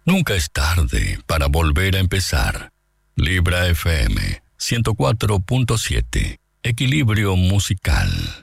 Nunca es tarde para volver a empezar. Libra FM 104.7. Equilibrio musical.